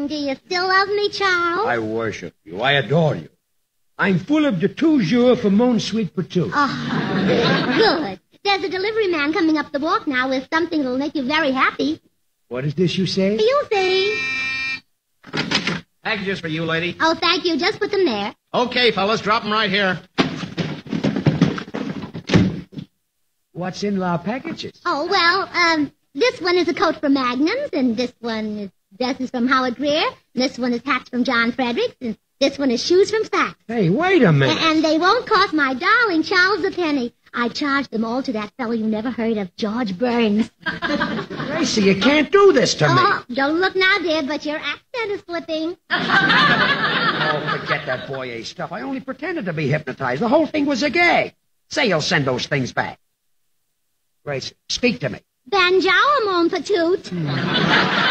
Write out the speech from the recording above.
do you still love me, Charles? I worship you. I adore you. I'm full of de toujours for mon sweet patoot. Oh, good. There's a delivery man coming up the walk now with something that'll make you very happy. What is this you say? You see. Packages for you, lady. Oh, thank you. Just put them there. Okay, fellas, drop them right here. What's in our packages? Oh, well, this one is a coat from Magnum's, and this one is dresses from Howard Greer, and this one is hats from John Fredericks, and this one is shoes from Saks. Hey, wait a minute. And they won't cost my darling Charles a penny. I charged them all to that fellow you never heard of, George Burns. Gracie, you can't do this to me. Oh, don't look now, dear, but your accent is slipping. Oh, forget that boy stuff. I only pretended to be hypnotized. The whole thing was a gag. Say you'll send those things back. Gracie, speak to me. Banjo, mon patoot.